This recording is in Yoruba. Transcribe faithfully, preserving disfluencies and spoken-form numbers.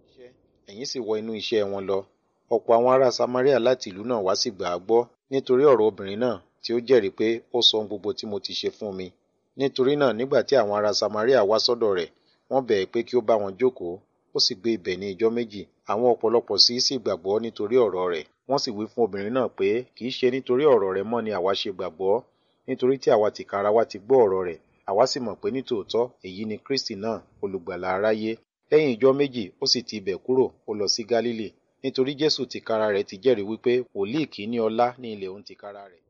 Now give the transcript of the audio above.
ẹ̀yin sì wọ inú iṣẹ́ wọn lọ. Ọ̀pọ̀ àwọn ará Samaria láti ìlú náà wá sì gbà á gbọ́ nítorí ọ̀rọ̀ obìnrin náà tí ó jẹ́rìí pé ó sọ ohun gbogbo tí mo ti ṣe fún mi. Nítorí náà nígbà tí àwọn ará Samaria wá sọ́dọ̀ rẹ̀, wọ́n bẹ̀ ẹ́ pé kí ó bá wọn jókòó, ó sì gbé ibẹ̀ ní ijọ́ méjì. Àwọn ọ̀pọ̀lọpọ̀ sí sì gbàgbọ́ nítorí ọ̀rọ̀ rẹ̀. Wọ́n sì wí fún obìnrin náà pé kì í ṣe nítorí ọ̀rọ̀ rẹ̀ mọ́ ni àwa ṣe gbàgbọ́, nítorí tí àwa tìkára wa ti gbọ́ ọ̀rọ̀ rẹ̀, àwa sì mọ̀ pé nítòótọ́ èyí ni Kristi náà, olùgbàlà aráyé. Lẹ́yìn ijọ́ méjì ó sì ti ibẹ̀ kúrò, ó lọ sí Gálílì, nítorí Jésù tìkára rẹ̀ ti jẹ́rìí wípé wòlíì kì í ní ọlá ní ilẹ̀ òun tìkára rẹ̀.